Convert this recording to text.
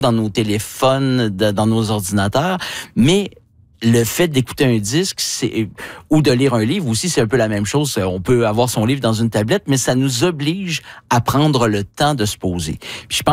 dans nos téléphones, dans nos ordinateurs, mais le fait d'écouter un disque, ou de lire un livre aussi, c'est un peu la même chose. On peut avoir son livre dans une tablette, mais ça nous oblige à prendre le temps de se poser. Puis je pense